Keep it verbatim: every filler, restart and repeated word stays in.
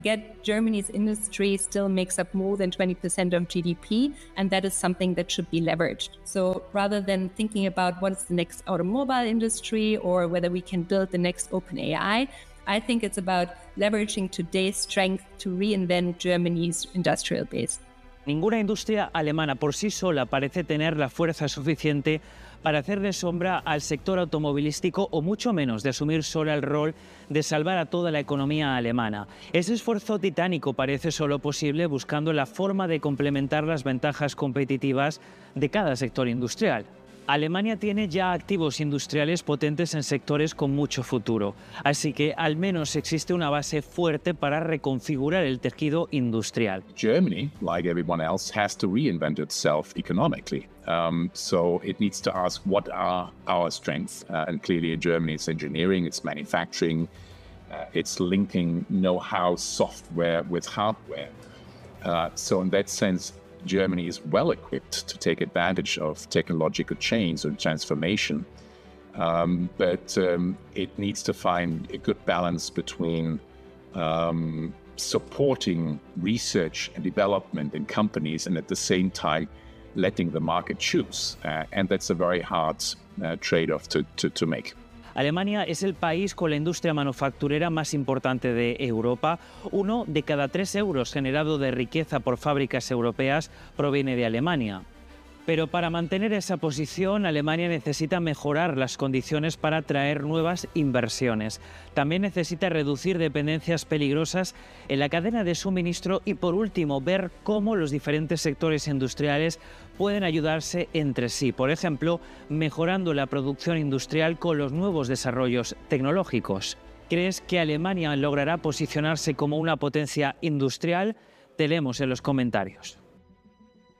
Yet Germany's industry still makes up more than twenty percent of G D P, and that is something that should be leveraged. So rather than thinking about what's the next automobile industry or whether we can build the next OpenAI, I think it's about leveraging today's strength to reinvent Germany's industrial base. Ninguna industria alemana por sí sola parece tener la fuerza suficiente para hacer de sombra al sector automovilístico o mucho menos de asumir sola el rol de salvar a toda la economía alemana. Ese esfuerzo titánico parece solo posible buscando la forma de complementar las ventajas competitivas de cada sector industrial. Alemania tiene ya activos industriales potentes en sectores con mucho futuro, así que al menos existe una base fuerte para reconfigurar el tejido industrial. Germany, like everyone else, has to reinvent itself economically. Um, so it needs to ask what are our strengths. Uh, and clearly in Germany it's engineering, it's manufacturing, uh, it's linking know-how software with hardware. Uh, so in that sense, Germany is well equipped to take advantage of technological change and transformation, um, but um, it needs to find a good balance between um, supporting research and development in companies and at the same time letting the market choose. Uh, and that's a very hard uh, trade-off to, to, to make. Alemania es el país con la industria manufacturera más importante de Europa. Uno de cada tres euros generado de riqueza por fábricas europeas proviene de Alemania. Pero para mantener esa posición, Alemania necesita mejorar las condiciones para atraer nuevas inversiones. También necesita reducir dependencias peligrosas en la cadena de suministro y, por último, ver cómo los diferentes sectores industriales pueden ayudarse entre sí. Por ejemplo, mejorando la producción industrial con los nuevos desarrollos tecnológicos. ¿Crees que Alemania logrará posicionarse como una potencia industrial? Te leemos en los comentarios.